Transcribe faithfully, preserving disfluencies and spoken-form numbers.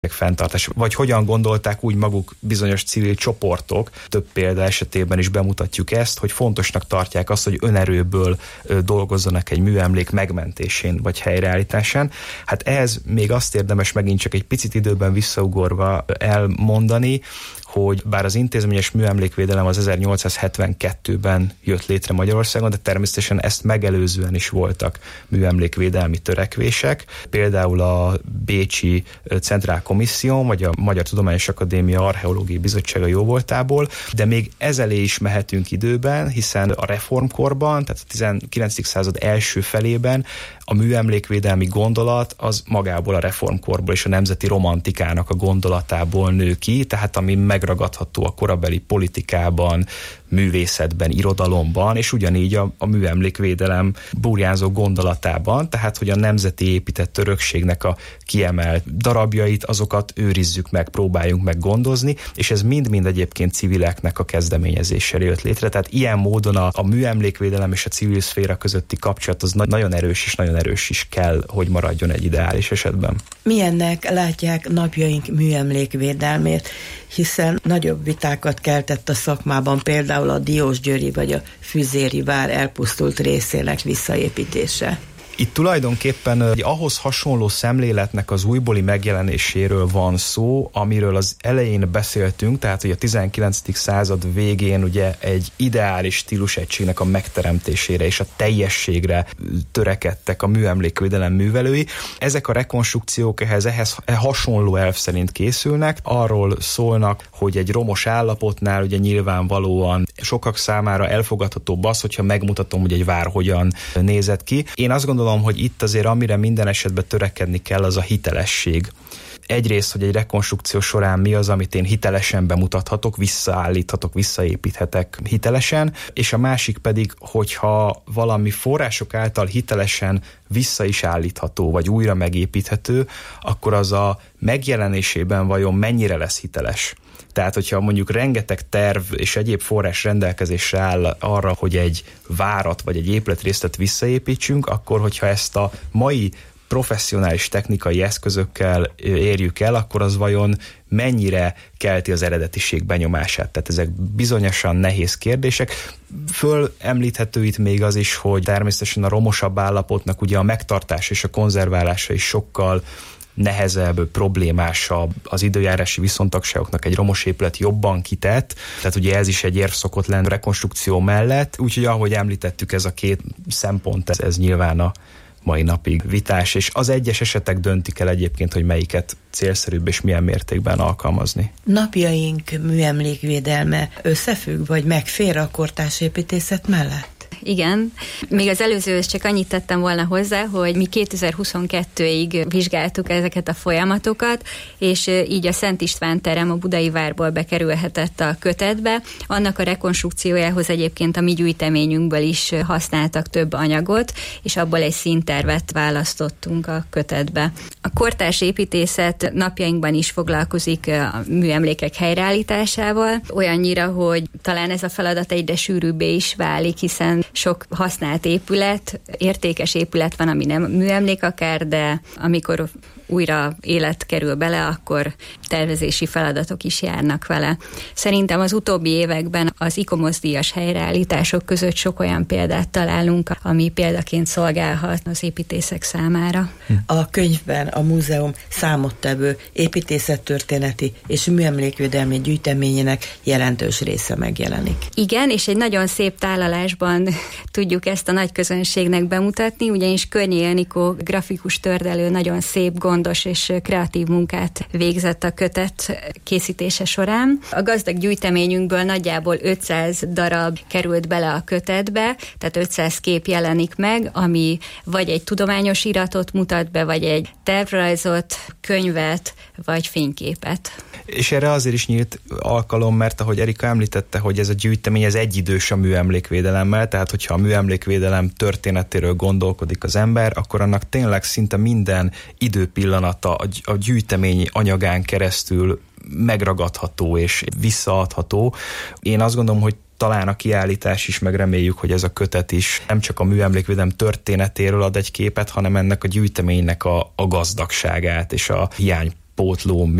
fenntartás, vagy hogyan gondolták úgy maguk bizonyos civil csoportok, több példa esetében is bemutatjuk ezt, hogy fontosnak tartják azt, hogy önerőből dolgozzanak egy műemlék megmentésén vagy helyreállításán. Hát ehhez még azt érdemes megint csak egy picit időben visszaugorva elmondani, hogy bár az intézményes műemlékvédelem az ezernyolcszázhetvenkettőben jött létre Magyarországon, de természetesen ezt megelőzően is voltak műemlékvédelmi törekvések. Például a Bécsi Centrál Komisszió, vagy a Magyar Tudományos Akadémia Archeológiai Bizottsága jóvoltából, de még ezelé is mehetünk időben, hiszen a reformkorban, tehát a tizenkilencedik század első felében a műemlékvédelmi gondolat az magából a reformkorból és a nemzeti romantikának a gondolatából nő ki, tehát ami megragadható a korabeli politikában, művészetben, irodalomban, és ugyanígy a, a műemlékvédelem burjánzó gondolatában, tehát hogy a nemzeti épített örökségnek a kiemelt darabjait, azokat őrizzük meg, próbáljunk meg gondozni, és ez mind-mind egyébként civileknek a kezdeményezéssel jött létre, tehát ilyen módon a, a műemlékvédelem és a civil szféra közötti kapcsolat az na- nagyon erős és nagyon erős is kell, hogy maradjon egy ideális esetben. Milyennek látják napjaink műemlékvédelmét, hiszen nagyobb vitákat keltett a szakmában, például a diósgyőri vagy a füzéri vár elpusztult részének visszaépítése. Itt tulajdonképpen egy ahhoz hasonló szemléletnek az újbóli megjelenéséről van szó, amiről az elején beszéltünk, tehát hogy a tizenkilencedik század végén ugye egy ideális stílusegységnek a megteremtésére és a teljességre törekedtek a műemlékvédelem művelői. Ezek a rekonstrukciók ehhez, ehhez hasonló elv szerint készülnek, arról szólnak, hogy egy romos állapotnál ugye nyilvánvalóan sokak számára elfogadhatóbb az, hogyha megmutatom, hogy egy vár hogyan nézett ki. Én azt gondolom, hogy itt azért amire minden esetben törekedni kell, az a hitelesség. Egyrészt, hogy egy rekonstrukció során mi az, amit én hitelesen bemutathatok, visszaállíthatok, visszaépíthetek hitelesen, és a másik pedig, hogyha valami források által hitelesen vissza is állítható, vagy újra megépíthető, akkor az a megjelenésében vajon mennyire lesz hiteles. Tehát, hogyha mondjuk rengeteg terv és egyéb forrás rendelkezésre áll arra, hogy egy várat vagy egy épületrészletet visszaépítsünk, akkor hogyha ezt a mai professzionális technikai eszközökkel érjük el, akkor az vajon mennyire kelti az eredetiség benyomását. Tehát ezek bizonyosan nehéz kérdések. Fölemlíthető itt még az is, hogy természetesen a romosabb állapotnak ugye a megtartás és a konzerválása is sokkal nehezebb, problémásabb, az időjárási viszontagságoknak egy romos épület jobban kitett, tehát ugye ez is egy érv szokott lenni rekonstrukció mellett, úgyhogy ahogy említettük, ez a két szempont, ez, ez nyilván a mai napig vitás, és az egyes esetek döntik el egyébként, hogy melyiket célszerűbb és milyen mértékben alkalmazni. Napjaink műemlékvédelme összefügg, vagy megfér a kortárs építészet mellett? Igen. Még az előzőhöz csak annyit tettem volna hozzá, hogy mi kétezer-huszonkettőig vizsgáltuk ezeket a folyamatokat, és így a Szent István terem a Budai Várból bekerülhetett a kötetbe. Annak a rekonstrukciójához egyébként a mi gyűjteményünkből is használtak több anyagot, és abból egy színtervet választottunk a kötetbe. A kortárs építészet napjainkban is foglalkozik a műemlékek helyreállításával, olyannyira, hogy talán ez a feladat egyre sűrűbbé is válik, hiszen sok használt épület, értékes épület van, ami nem műemlék akár, de amikor újra élet kerül bele, akkor tervezési feladatok is járnak vele. Szerintem az utóbbi években az ICOMOS-díjas helyreállítások között sok olyan példát találunk, ami példaként szolgálhat az építészek számára. A könyvben a múzeum számottevő építészettörténeti és műemlékvédelmi gyűjteményének jelentős része megjelenik. Igen, és egy nagyon szép tálalásban tudjuk ezt a nagy közönségnek bemutatni, ugyanis Környé Ildikó grafikus tördelő nagyon szép, gondos és kreatív munkát végzett a kötet készítése során. A gazdag gyűjteményünkből nagyjából ötszáz darab került bele a kötetbe, tehát ötszáz kép jelenik meg, ami vagy egy tudományos iratot mutat be, vagy egy tervrajzot, könyvet, vagy fényképet. És erre azért is nyílt alkalom, mert ahogy Erika említette, hogy ez a gyűjtemény ez egyidős a műemlékvédelemmel, tehát hogyha a műemlékvédelem történetéről gondolkodik az ember, akkor annak tényleg szinte minden időpillanata a gyűjtemény anyagán keresztül megragadható és visszaadható. Én azt gondolom, hogy talán a kiállítás is, meg reméljük, hogy ez a kötet is nem csak a műemlékvédelem történetéről ad egy képet, hanem ennek a gyűjteménynek a, a gazdagságát és a hiány pótló